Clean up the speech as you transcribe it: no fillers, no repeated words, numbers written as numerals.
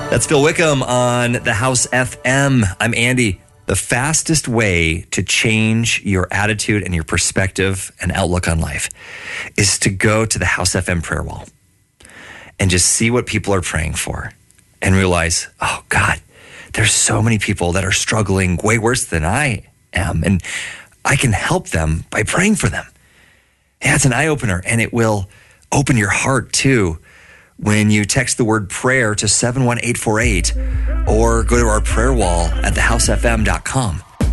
That's Phil Wickham on the House FM. I'm Andy. The fastest way to change your attitude and your perspective and outlook on life is to go to the House FM prayer wall and just see what people are praying for and realize, oh God, there's so many people that are struggling way worse than I am, and I can help them by praying for them. Yeah, it's an eye-opener, and it will open your heart too when you text the word prayer to 71848 or go to our prayer wall at thehousefm.com.